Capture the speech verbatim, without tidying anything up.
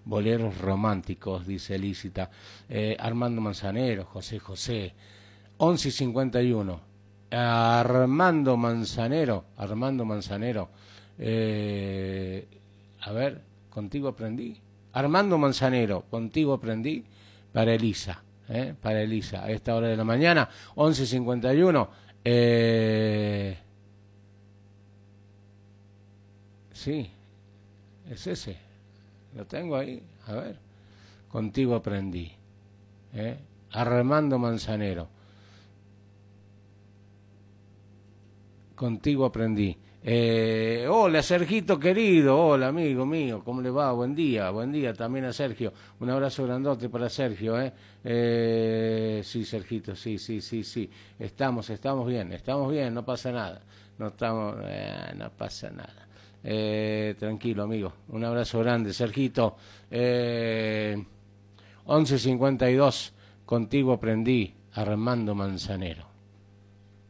boleros románticos, dice Lícita. Eh, Armando Manzanero, José José, once y cincuenta y uno. Armando Manzanero, Armando Manzanero, eh, a ver, contigo aprendí. Armando Manzanero, contigo aprendí, para Elisa, eh, para Elisa, a esta hora de la mañana, once y cincuenta y uno. Eh, sí, es ese, lo tengo ahí, a ver, contigo aprendí, eh, Armando Manzanero, contigo aprendí. Eh, hola Sergito querido, hola amigo mío, ¿cómo le va? Buen día, buen día también a Sergio, un abrazo grandote para Sergio, ¿eh? Eh, sí, Sergito, sí, sí, sí, sí, estamos, estamos bien, estamos bien, no pasa nada, no estamos, eh, no pasa nada, eh, tranquilo amigo, un abrazo grande, Sergito. eh, once cincuenta y dos, contigo aprendí, Armando Manzanero.